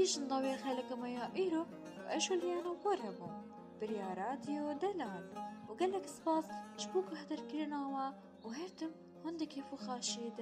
هیچ ضوي خلق ما إيرو وأشوليانو بورهبو بريا راديو دلال وقالك سباس شبوك هدر كرناوا وهرتم هندك يفو خاشيد